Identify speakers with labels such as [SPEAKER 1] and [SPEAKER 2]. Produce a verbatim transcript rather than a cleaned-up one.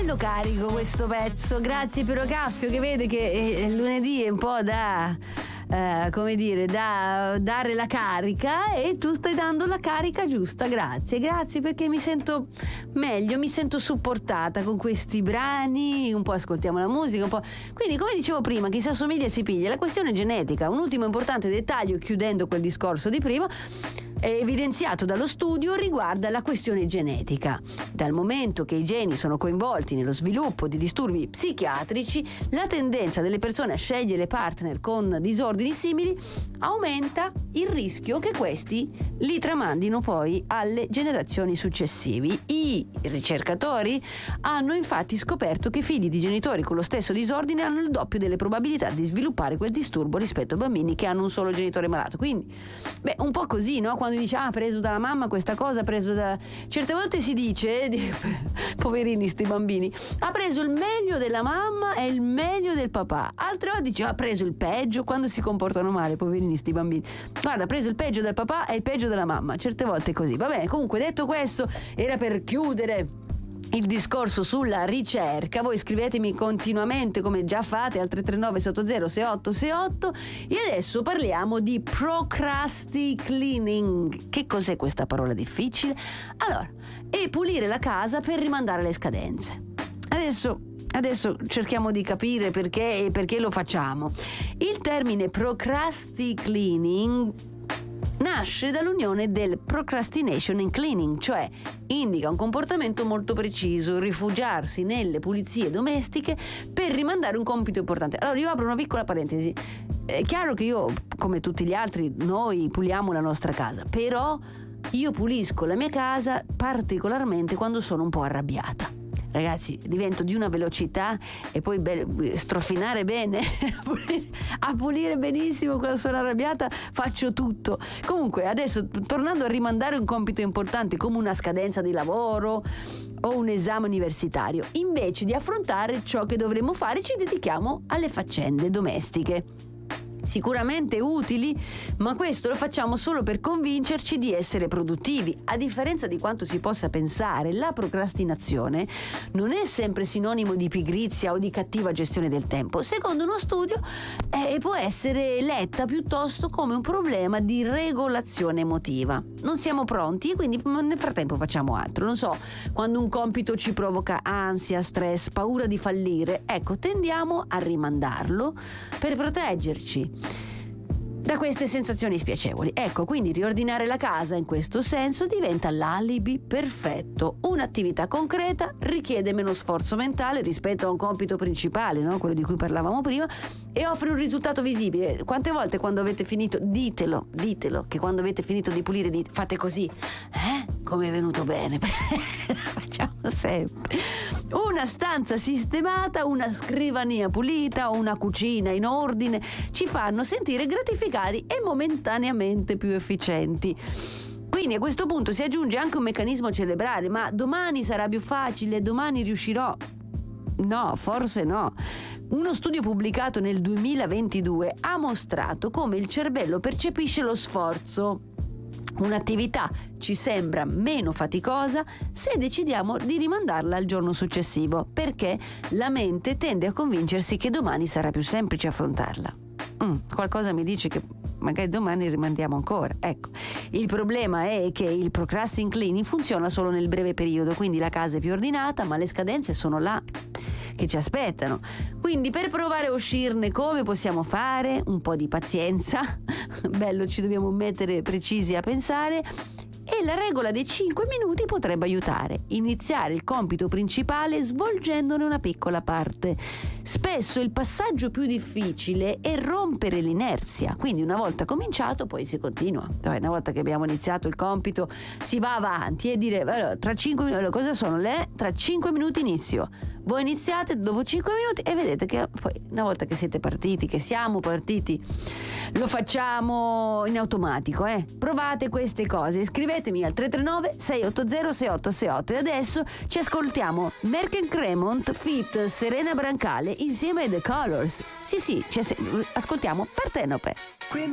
[SPEAKER 1] bello carico questo pezzo, grazie Piero Caffio, che vede che eh, lunedì è un po' da... Uh, come dire, da dare la carica, e tu stai dando la carica giusta. Grazie, grazie, perché mi sento meglio, mi sento supportata con questi brani. Un po' ascoltiamo la musica, un po'. Quindi, come dicevo prima, chi si assomiglia si piglia. La questione genetica, un ultimo importante dettaglio, chiudendo quel discorso di prima, evidenziato dallo studio, riguarda la questione genetica. Dal momento che i geni sono coinvolti nello sviluppo di disturbi psichiatrici, la tendenza delle persone a scegliere partner con disordini simili aumenta il rischio che questi li tramandino poi alle generazioni successivi. I ricercatori hanno infatti scoperto che figli di genitori con lo stesso disordine hanno il doppio delle probabilità di sviluppare quel disturbo rispetto a bambini che hanno un solo genitore malato. Quindi, beh, un po' così, no? Quando dice ah, preso dalla mamma questa cosa, preso da... certe volte si dice, poverini sti bambini, ha preso il meglio della mamma e il meglio del papà. Altre volte dice ha preso il peggio, quando si comportano male, poverini sti bambini. Guarda, ha preso il peggio del papà e il peggio della mamma. Certe volte è così. Va bene, comunque, detto questo, era per chiudere il discorso sulla ricerca. Voi scrivetemi continuamente, come già fate, al tre tre nove sotto zero sei otto sei otto. E adesso parliamo di procrastinating. Che cos'è questa parola difficile? Allora, è pulire la casa per rimandare le scadenze. Adesso Adesso cerchiamo di capire perché e perché lo facciamo. Il termine procrastinating nasce dall'unione del procrastination and cleaning, cioè indica un comportamento molto preciso, rifugiarsi nelle pulizie domestiche per rimandare un compito importante. Allora io apro una piccola parentesi. È chiaro che io, come tutti gli altri, noi puliamo la nostra casa, però io pulisco la mia casa particolarmente quando sono un po' arrabbiata. Ragazzi, divento di una velocità, e poi be- strofinare bene, a pulire benissimo quando sono arrabbiata, faccio tutto. Comunque, adesso, tornando a rimandare un compito importante come una scadenza di lavoro o un esame universitario, invece di affrontare ciò che dovremmo fare, ci dedichiamo alle faccende domestiche. Sicuramente utili, ma questo lo facciamo solo per convincerci di essere produttivi. A differenza di quanto si possa pensare, la procrastinazione non è sempre sinonimo di pigrizia o di cattiva gestione del tempo. Secondo uno studio, eh, può essere letta piuttosto come un problema di regolazione emotiva. Non siamo pronti e quindi nel frattempo facciamo altro. Non so, quando un compito ci provoca ansia, stress, paura di fallire, ecco, tendiamo a rimandarlo per proteggerci da queste sensazioni spiacevoli. Ecco, quindi riordinare la casa in questo senso diventa l'alibi perfetto. Un'attività concreta richiede meno sforzo mentale rispetto a un compito principale, no? Quello di cui parlavamo prima, e offre un risultato visibile. Quante volte quando avete finito, ditelo, ditelo, che quando avete finito di pulire dite, fate così, eh? Come è venuto bene. Facciamo sempre. Una stanza sistemata, una scrivania pulita o una cucina in ordine ci fanno sentire gratificati e momentaneamente più efficienti. Quindi a questo punto si aggiunge anche un meccanismo cerebrale: ma domani sarà più facile, domani riuscirò. No, forse no. Uno studio pubblicato nel duemilaventidue ha mostrato come il cervello percepisce lo sforzo. Un'attività ci sembra meno faticosa se decidiamo di rimandarla al giorno successivo, perché la mente tende a convincersi che domani sarà più semplice affrontarla. Mm, qualcosa mi dice che magari domani rimandiamo ancora. Ecco, il problema è che il procrastination cleaning funziona solo nel breve periodo, quindi la casa è più ordinata, ma le scadenze sono là che ci aspettano. Quindi, per provare a uscirne, come possiamo fare? Un po' di pazienza. Bello, ci dobbiamo mettere precisi a pensare. E la regola dei cinque minuti potrebbe aiutare. Iniziare il compito principale svolgendone una piccola parte. Spesso il passaggio più difficile è rompere l'inerzia, quindi una volta cominciato poi si continua. Poi una volta che abbiamo iniziato il compito si va avanti e dire allora, tra cinque minuti, allora, cosa sono le? Tra cinque minuti inizio. Voi iniziate dopo cinque minuti e vedete che poi una volta che siete partiti, che siamo partiti, lo facciamo in automatico. Eh? Provate queste cose, iscrivetemi al tre tre nove sei otto zero sei otto sei otto e adesso ci ascoltiamo Merck Cremont feat Serena Brancale insieme ai The Colors. Sì sì, ci as- ascoltiamo Partenope.